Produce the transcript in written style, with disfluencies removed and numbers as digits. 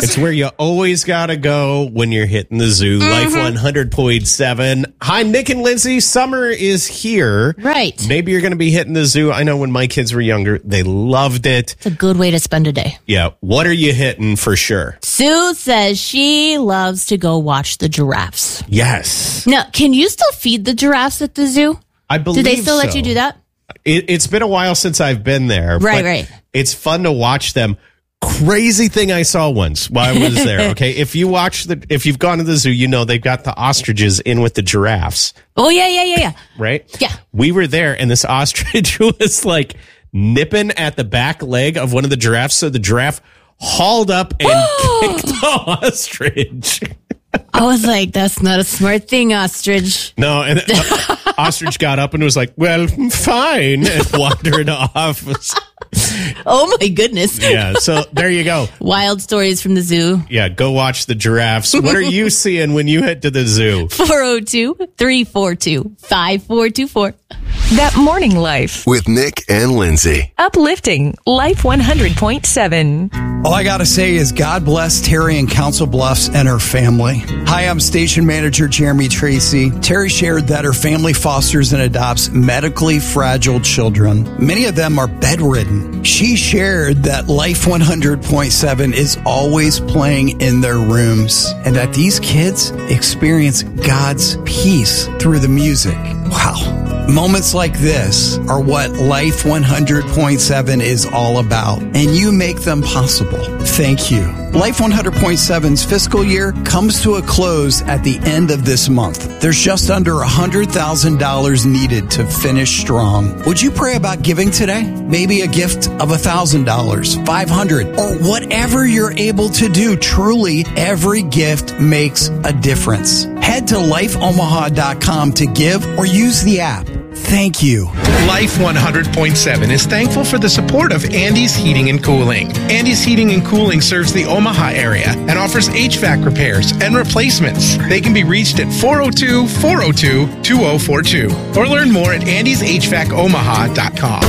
It's where you always got to go when you're hitting the zoo. Life 100.7. Hi, Nick and Lindsay. Summer is here. Right. Maybe you're going to be hitting the zoo. I know when my kids were younger, they loved it. It's a good way to spend a day. Yeah. What are you hitting for sure? Sue says she loves to go watch the giraffes. Yes. Now, can you still feed the giraffes at the zoo? I believe Do they still let so. you do that? It's been a while since I've been there. Right, but right. It's fun to watch them. Crazy thing I saw once while I was there. Okay. If you've gone to the zoo, you know they've got the ostriches in with the giraffes. Oh, yeah. Right? Yeah. We were there and this ostrich was like nipping at the back leg of one of the giraffes. So the giraffe hauled up and kicked the ostrich. I was like, that's not a smart thing, ostrich. No, and ostrich got up and was like, well, fine, and wandered off. Oh, my goodness. Yeah, so there you go. Wild stories from the zoo. Yeah, go watch the giraffes. What are you seeing when you head to the zoo? 402-342-5424. That Morning Life. With Nick and Lindsay. Uplifting Life 100.7. All I got to say is God bless Terry in Council Bluffs and her family. Hi, I'm Station Manager Jeremy Tracy. Terry shared that her family fosters and adopts medically fragile children. Many of them are bedridden. She shared that Life 100.7 is always playing in their rooms and that these kids experience God's peace through the music. Wow. Moments like this are what Life 100.7 is all about, and you make them possible. Thank you. Life 100.7's fiscal year comes to a close at the end of this month. There's just under $100,000 needed to finish strong. Would you pray about giving today? Maybe a gift of $1,000, $500, or whatever you're able to do. Truly, every gift makes a difference. Head to lifeomaha.com to give or use the app. Thank you. Life 100.7 is thankful for the support of Andy's Heating and Cooling. Andy's Heating and Cooling serves the Omaha area and offers HVAC repairs and replacements. They can be reached at 402-402-2042 or learn more at andyshvacomaha.com.